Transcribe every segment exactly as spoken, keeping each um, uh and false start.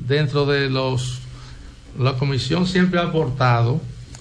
dentro de los, la comisión siempre ha aportado,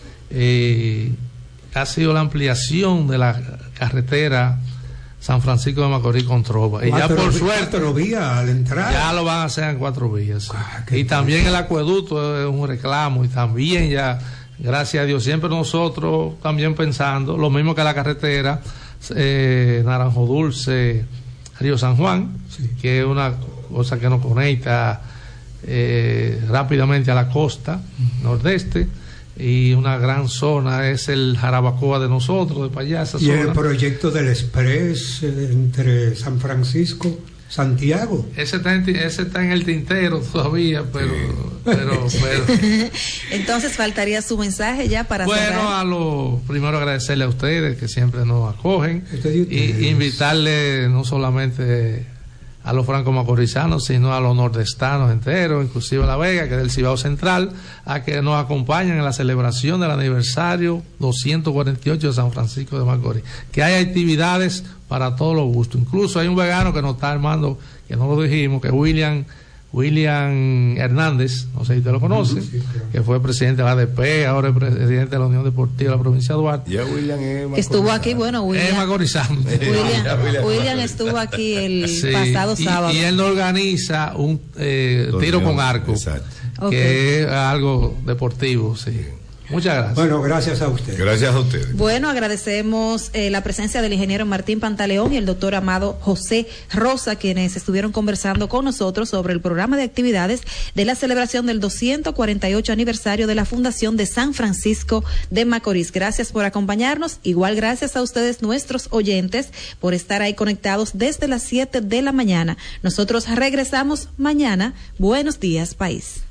eh, ha sido la ampliación de la carretera San Francisco de Macorís con Trova. Y ya por vías, suerte, cuatro vías al entrar. Ya lo van a hacer en cuatro vías. Ah, y también el acueducto es un reclamo, y también ya, gracias a Dios, siempre nosotros también pensando, lo mismo que la carretera eh, Naranjo Dulce, Río San Juan, sí, que es una cosa que nos conecta eh, rápidamente a la costa uh-huh. nordeste, y una gran zona es el Jarabacoa de nosotros, de Payasa. Y zona. El proyecto del Express eh, entre San Francisco, Santiago. Ese está en, ese está en el tintero todavía, pero... pero, pero Entonces faltaría su mensaje ya para bueno, cerrar. Bueno, a lo primero agradecerle a ustedes que siempre nos acogen, y invitarle no solamente a los franco-macorizanos, sino a los nordestanos enteros, inclusive a La Vega, que es del Cibao Central, a que nos acompañen en la celebración del aniversario doscientos cuarenta y ocho de San Francisco de Macorís, que hay actividades para todos los gustos. Incluso hay un vegano que nos está armando, que no lo dijimos, que es William William Hernández, no sé si usted lo conoce, sí, claro, que fue presidente de la A D P, ahora es presidente de la Unión Deportiva de la provincia de Duarte. Ya William es estuvo aquí, bueno, William, es macorizano. William, William, William estuvo aquí el sí, pasado y, sábado. Y él organiza un eh, tiro con arco, exacto, que okay, es algo deportivo, sí. Muchas gracias. Bueno, gracias a ustedes. Gracias a ustedes. Bueno, agradecemos eh, la presencia del ingeniero Martín Pantaleón y el doctor Amado José Rosa, quienes estuvieron conversando con nosotros sobre el programa de actividades de la celebración del doscientos cuarenta y ocho aniversario de la Fundación de San Francisco de Macorís. Gracias por acompañarnos. Igual gracias a ustedes, nuestros oyentes, por estar ahí conectados desde las siete de la mañana. Nosotros regresamos mañana. Buenos días, país.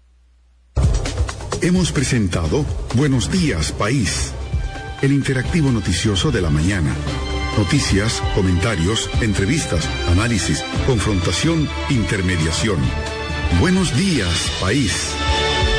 Hemos presentado Buenos Días, País, el interactivo noticioso de la mañana. Noticias, comentarios, entrevistas, análisis, confrontación, intermediación. Buenos Días, País.